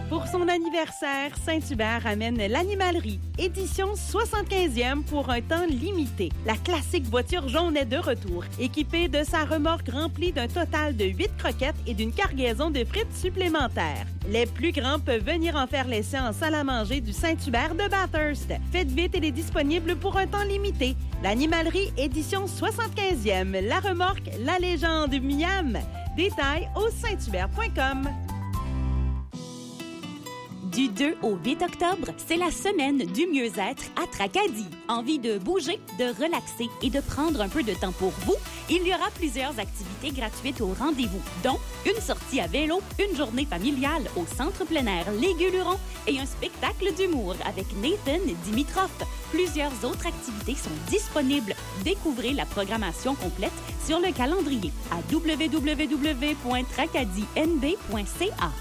Pour son anniversaire, Saint-Hubert amène l'Animalerie, édition 75e pour un temps limité. La classique voiture jaune est de retour, équipée de sa remorque remplie d'un total de 8 croquettes et d'une cargaison de frites supplémentaires. Les plus grands peuvent venir en faire l'essai en salle à manger du Saint-Hubert de Bathurst. Faites vite, elle est disponible pour un temps limité. L'Animalerie, édition 75e. La remorque, la légende Miam. Détails au sainthubert.com. Du 2 au 8 octobre, c'est la semaine du mieux-être à Tracadie. Envie de bouger, de relaxer et de prendre un peu de temps pour vous? Il y aura plusieurs activités gratuites au rendez-vous, dont une sortie à vélo, une journée familiale au centre plein air Les Gueulerons et un spectacle d'humour avec Nathan Dimitrov. Plusieurs autres activités sont disponibles. Découvrez la programmation complète sur le calendrier à www.tracadienb.ca.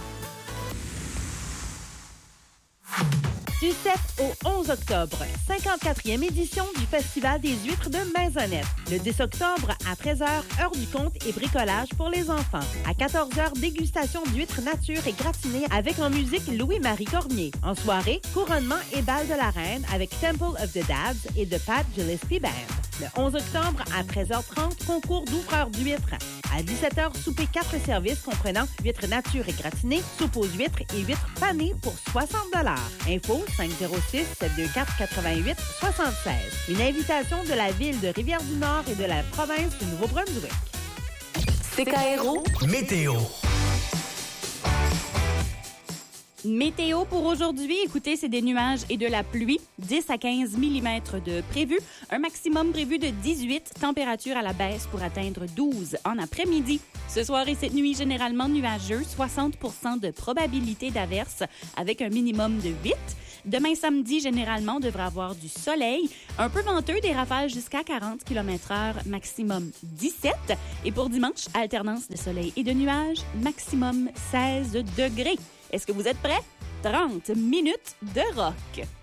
Du 7 au 11 octobre, 54e édition du Festival des huîtres de Maisonnette. Le 10 octobre, à 13h, heure du conte et bricolage pour les enfants. À 14h, dégustation d'huîtres nature et gratinées avec en musique Louis-Marie Cormier. En soirée, couronnement et bal de la reine avec Temple of the Dads et The Pat Gillespie Band. Le 11 octobre, à 13h30, concours d'ouvreurs d'huîtres. À 17h, souper 4 services comprenant huîtres nature et gratinées, soupe aux huîtres et huîtres panées pour 60 $. Info 506-724-88-76. Une invitation de la ville de Rivière-du-Nord et de la province du Nouveau-Brunswick. CKRO Météo. Météo pour aujourd'hui, écoutez, c'est des nuages et de la pluie. 10 à 15 mm de prévu. Un maximum prévu de 18. Température à la baisse pour atteindre 12 en après-midi. Ce soir et cette nuit, généralement nuageux. 60 % de probabilité d'averse avec un minimum de 8. Demain samedi, généralement, on devrait avoir du soleil. Un peu venteux, des rafales jusqu'à 40 km/h, maximum 17. Et pour dimanche, alternance de soleil et de nuages, maximum 16 degrés. Est-ce que vous êtes prêts? 30 minutes de rock.